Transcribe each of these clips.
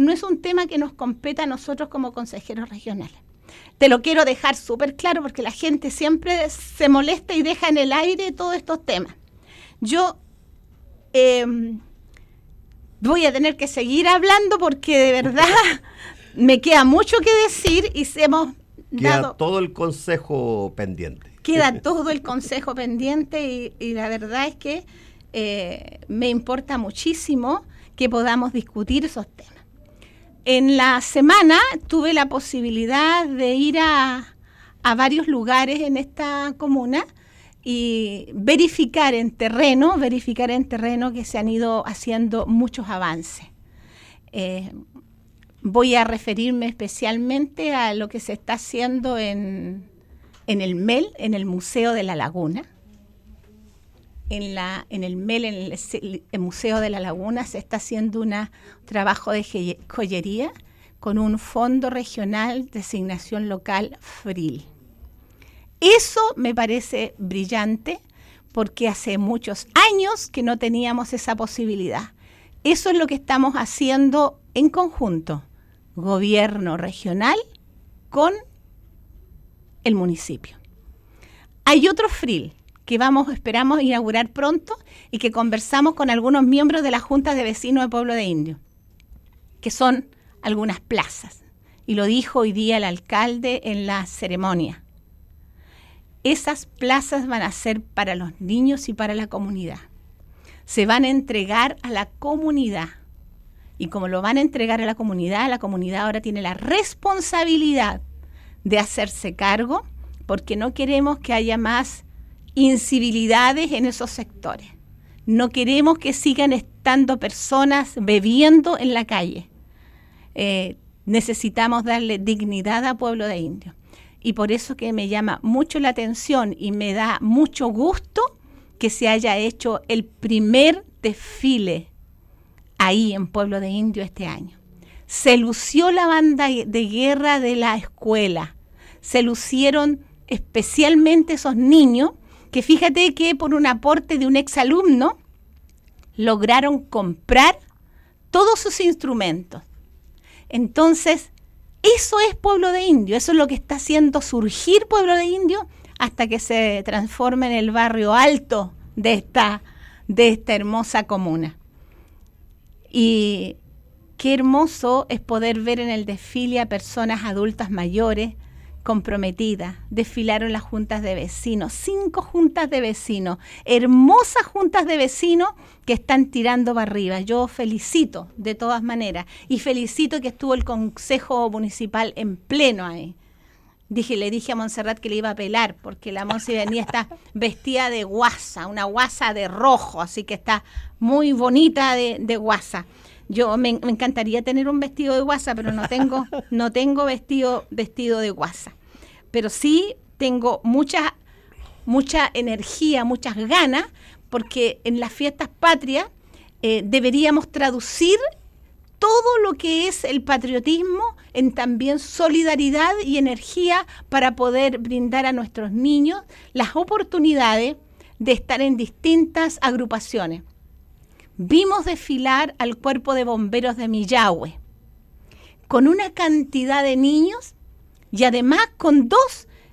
no es un tema que nos competa a nosotros como consejeros regionales. Te lo quiero dejar súper claro porque la gente siempre se molesta y deja en el aire todos estos temas. Yo voy a tener que seguir hablando porque de verdad me queda mucho que decir y queda todo el consejo pendiente. Queda todo el consejo pendiente y la verdad es que me importa muchísimo que podamos discutir esos temas. En la semana tuve la posibilidad de ir a varios lugares en esta comuna y verificar en terreno que se han ido haciendo muchos avances. Voy a referirme especialmente a lo que se está haciendo en el MEL, en el Museo de la Laguna. En el MEL, en el Museo de la Laguna, se está haciendo un trabajo de joyería con un fondo regional de asignación local FRIL. Eso me parece brillante porque hace muchos años que no teníamos esa posibilidad. Eso es lo que estamos haciendo en conjunto, gobierno regional con el municipio. Hay otro FRIL que esperamos inaugurar pronto y que conversamos con algunos miembros de la Junta de Vecinos de Pueblo de Indio, que son algunas plazas. Y lo dijo hoy día el alcalde en la ceremonia. Esas plazas van a ser para los niños y para la comunidad. Se van a entregar a la comunidad. Y como lo van a entregar a la comunidad ahora tiene la responsabilidad de hacerse cargo, porque no queremos que haya más incivilidades en esos sectores. No queremos que sigan estando personas bebiendo en la calle. Necesitamos darle dignidad a Pueblo de Indio. Y por eso que me llama mucho la atención y me da mucho gusto que se haya hecho el primer desfile ahí en Pueblo de Indio este año. Se lució la banda de guerra de la escuela. Se lucieron especialmente esos niños que fíjate que por un aporte de un exalumno lograron comprar todos sus instrumentos. Entonces, eso es Pueblo de Indio, eso es lo que está haciendo surgir Pueblo de Indio hasta que se transforme en el barrio alto de esta hermosa comuna. Y qué hermoso es poder ver en el desfile a personas adultas mayores comprometidas. Desfilaron las juntas de vecinos, 5 juntas de vecinos, hermosas juntas de vecinos que están tirando para arriba. Yo felicito de todas maneras y felicito que estuvo el Consejo Municipal en pleno ahí. Le dije a Montserrat que le iba a pelar porque la Monse venía, está vestida de guasa, una guasa de rojo, así que está muy bonita de guasa. Yo me encantaría tener un vestido de guasa, pero no tengo vestido de guasa. Pero sí tengo mucha energía, muchas ganas, porque en las fiestas patrias deberíamos traducir todo lo que es el patriotismo en también solidaridad y energía para poder brindar a nuestros niños las oportunidades de estar en distintas agrupaciones. Vimos desfilar al Cuerpo de Bomberos de Millahue con una cantidad de niños y además con 2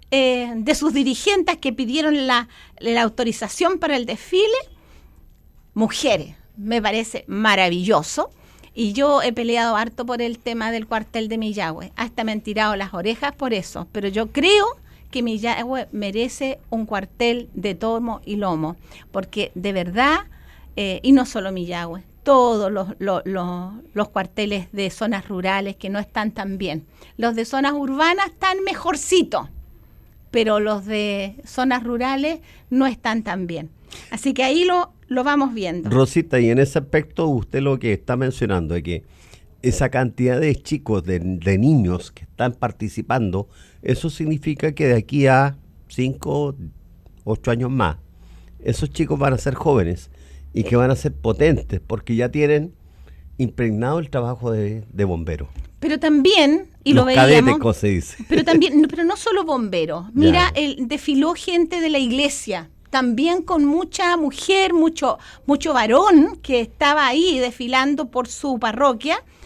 de sus dirigentes que pidieron la autorización para el desfile, mujeres. Me parece maravilloso y yo he peleado harto por el tema del cuartel de Millahue. Hasta me han tirado las orejas por eso, pero yo creo que Millahue merece un cuartel de tomo y lomo, porque de verdad... y no solo Millahue, todos los cuarteles de zonas rurales que no están tan bien. Los de zonas urbanas están mejorcitos, pero los de zonas rurales no están tan bien. Así que ahí lo vamos viendo. Rosita, y en ese aspecto usted lo que está mencionando es que esa cantidad de chicos, de niños que están participando, eso significa que de aquí a 5, 8 años más, esos chicos van a ser jóvenes y que van a ser potentes porque ya tienen impregnado el trabajo de bombero. Pero también, y los lo veíamos, cadetes, como se dice. Pero no solo bomberos. Mira, desfiló gente de la iglesia, también con mucha mujer, mucho varón que estaba ahí desfilando por su parroquia